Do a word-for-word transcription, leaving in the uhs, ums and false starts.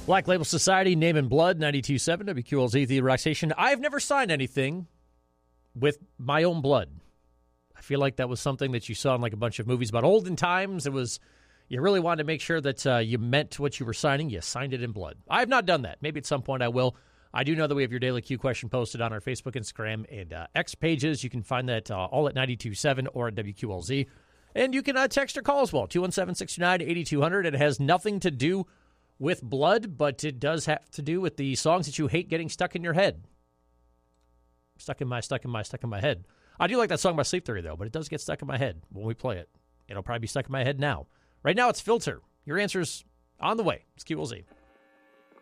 Black Label Society, Name in Blood, ninety-two point seven, W Q L Z, the Rock Station. I've never signed anything with my own blood. I feel like that was something that you saw in like a bunch of movies about olden times. It was, you really wanted to make sure that uh, you meant what you were signing. You signed it in blood. I have not done that. Maybe at some point I will. I do know that we have your Daily Q question posted on our Facebook, Instagram, and uh, X pages. You can find that uh, all at ninety-two point seven or at W Q L Z. And you can uh, text or call as well, two one seven, six two nine, eight two zero zero. It has nothing to do with blood, but it does have to do with the songs that you hate getting stuck in your head. Stuck in my, stuck in my, stuck in my head. I do like that song by Sleep Theory, though, but it does get stuck in my head when we play it. It'll probably be stuck in my head now. Right now, it's Filter. Your answer's on the way. It's Q L Z.